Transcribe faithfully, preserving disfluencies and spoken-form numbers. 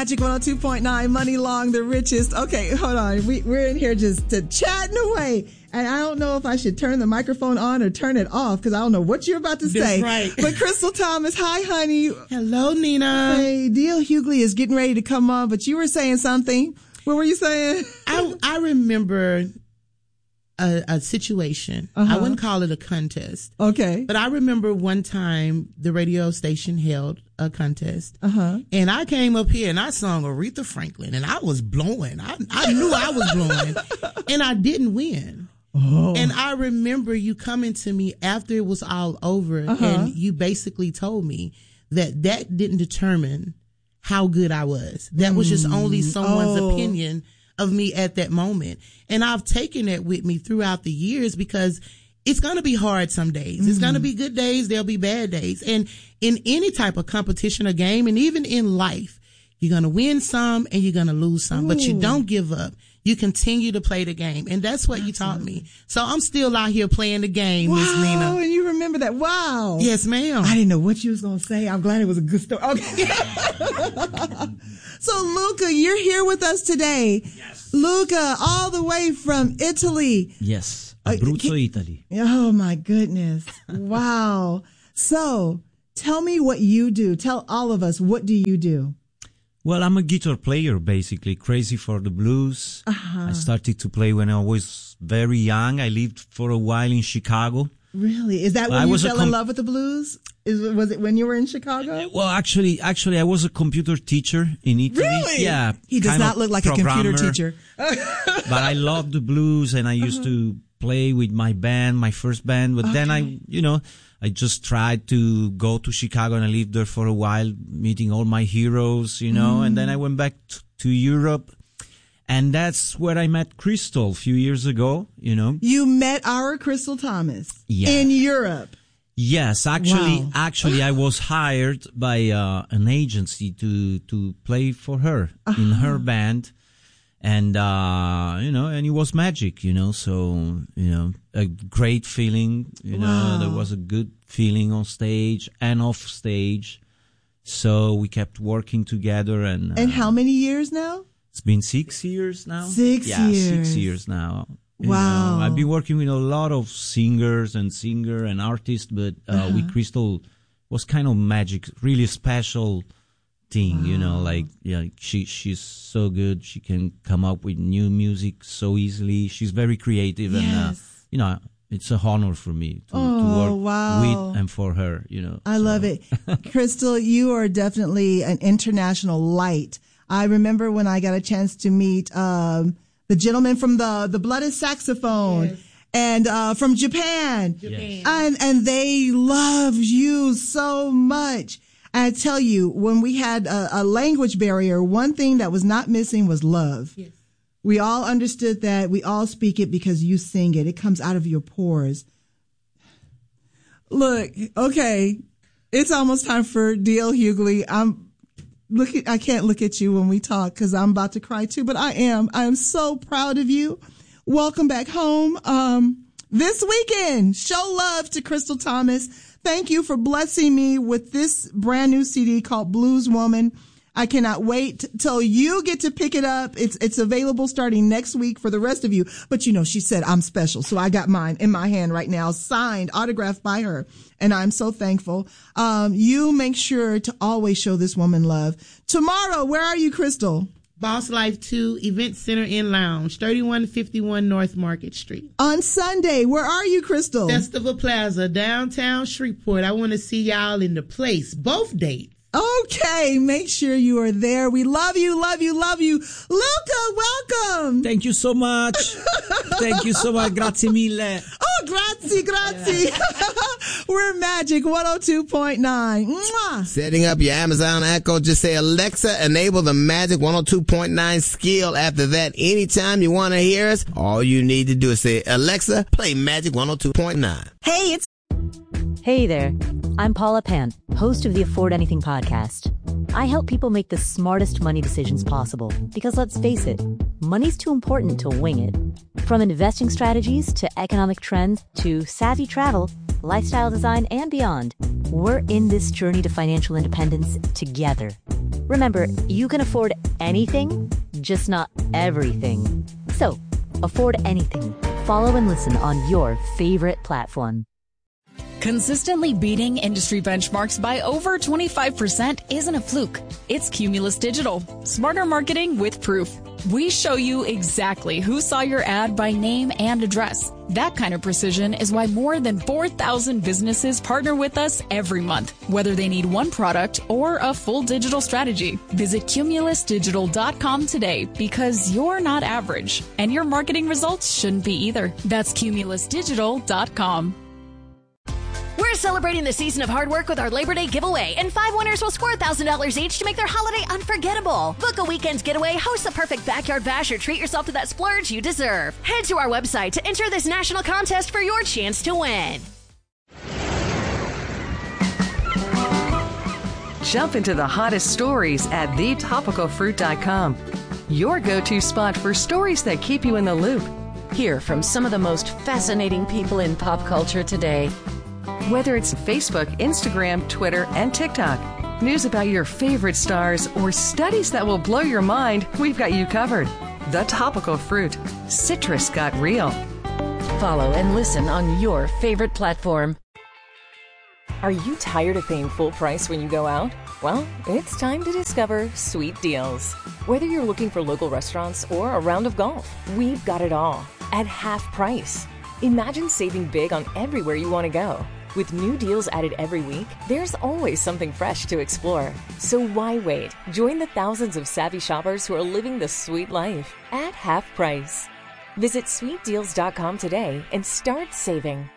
Magic one oh two point nine, Money Long, the richest. Okay, hold on. We, we're in here just to chatting away. And I don't know if I should turn the microphone on or turn it off because I don't know what you're about to say. That's right. But Crystal Thomas, hi, honey. Hello, Nina. Hey, D L Hughley is getting ready to come on, but you were saying something. What were you saying? I, I remember a, a situation. Uh-huh. I wouldn't call it a contest. Okay. But I remember one time the radio station held a contest. Uh-huh. And I came up here and I sung Aretha Franklin and I was blowing. I, I knew I was blowing. And I didn't win. Oh. And I remember you coming to me after it was all over Uh-huh. and you basically told me that that didn't determine how good I was. That was just only someone's Oh. opinion of me at that moment. And I've taken that with me throughout the years because it's going to be hard some days. Mm. It's going to be good days. There'll be bad days. And in any type of competition or game, and even in life, you're going to win some and you're going to lose some, Ooh. But you don't give up. You continue to play the game. And that's what Absolutely. You taught me. So I'm still out here playing the game, Miss wow, Nina. And you remember that. Wow. Yes, ma'am. I didn't know what you was going to say. I'm glad it was a good story. Okay. So, Luca, you're here with us today. Yes. Luca, all the way from Italy. Yes. Abruzzo, uh, Italy. Oh, my goodness. Wow. So, tell me what you do. Tell all of us, what do you do? Well, I'm a guitar player, basically, crazy for the blues. Uh-huh. I started to play when I was very young. I lived for a while in Chicago. Really? Is that when I you fell com- in love with the blues? Is, was it when you were in Chicago? Well, actually, actually, I was a computer teacher in Italy. Really? Yeah. He does not look like a computer teacher. But I loved the blues, and I used uh-huh. to play with my band, my first band. But okay. then I, you know, I just tried to go to Chicago, and I lived there for a while, meeting all my heroes, you know. Mm. And then I went back t- to Europe. And that's where I met Crystal a few years ago, you know. You met our Crystal Thomas yeah. in Europe. Yes, actually, wow. actually, I was hired by uh, an agency to to play for her uh-huh. in her band, and uh, you know, and it was magic, you know. So you know, a great feeling, you wow. know. There was a good feeling on stage and off stage. So we kept working together, and and uh, how many years now? It's been six years now. Six yeah, years. six years now. You wow. know, I've been working with a lot of singers and singer and artists, but uh, uh-huh. with Crystal was kind of magic, really special thing, wow. you know, like, yeah, she, she's so good. She can come up with new music so easily. She's very creative yes. and, uh, you know, it's a honor for me to, oh, to work wow. with and for her, you know. I so. love it. Crystal, you are definitely an international light. I remember when I got a chance to meet um, the gentleman from the, the Blooded Saxophone yes. and uh, from Japan. Japan. And, and they love you so much. I tell you, when we had a, a language barrier, one thing that was not missing was love. Yes. We all understood that. We all speak it because you sing it. It comes out of your pores. Look, okay, it's almost time for D L Hughley. I'm look at, I can't look at you when we talk because I'm about to cry too, but I am. I am so proud of you. Welcome back home. Um, this weekend, show love to Crystal Thomas. Thank you for blessing me with this brand new C D called Blues Woman. I cannot wait till you get to pick it up. It's it's available starting next week for the rest of you. But you know, she said I'm special, so I got mine in my hand right now, signed, autographed by her, and I'm so thankful. Um, you make sure to always show this woman love. Tomorrow, where are you, Crystal? Boss Life two Event Center and Lounge, thirty-one fifty-one North Market Street. On Sunday, where are you, Crystal? Festival Plaza, downtown Shreveport. I want to see y'all in the place, both dates. Okay, make sure you are there. We love you, love you, love you. Luca, welcome. Thank you so much. Thank you so much. Grazie mille. Oh, grazie, grazie. We're Magic one oh two point nine. Mwah. Setting up your Amazon Echo, just say, Alexa, enable the Magic one oh two point nine skill. After that, anytime you want to hear us, all you need to do is say, Alexa, play Magic one oh two point nine. Hey, it's... Hey there. I'm Paula Pant, host of the Afford Anything podcast. I help people make the smartest money decisions possible because, let's face it, money's too important to wing it. From investing strategies to economic trends to savvy travel, lifestyle design, and beyond, we're in this journey to financial independence together. Remember, you can afford anything, just not everything. So, afford anything. Follow and listen on your favorite platform. Consistently beating industry benchmarks by over twenty-five percent isn't a fluke. It's Cumulus Digital. Smarter marketing with proof. We show you exactly who saw your ad by name and address. That kind of precision is why more than four thousand businesses partner with us every month, whether they need one product or a full digital strategy. Visit cumulus digital dot com today because you're not average, and your marketing results shouldn't be either. That's cumulus digital dot com. We're celebrating the season of hard work with our Labor Day giveaway, and five winners will score one thousand dollars each to make their holiday unforgettable. Book a weekend's getaway, host the perfect backyard bash, or treat yourself to that splurge you deserve. Head to our website to enter this national contest for your chance to win. Jump into the hottest stories at the topical fruit dot com. Your go-to spot for stories that keep you in the loop. Hear from some of the most fascinating people in pop culture today. Whether it's Facebook, Instagram, Twitter, and TikTok, news about your favorite stars, or studies that will blow your mind, we've got you covered. The Topical Fruit. Citrus got real. Follow and listen on your favorite platform. Are you tired of paying full price when you go out? Well, it's time to discover Sweet Deals. Whether you're looking for local restaurants or a round of golf, we've got it all at half price. Imagine saving big on everywhere you want to go. With new deals added every week, there's always something fresh to explore. So why wait? Join the thousands of savvy shoppers who are living the sweet life at half price. Visit sweet deals dot com today and start saving.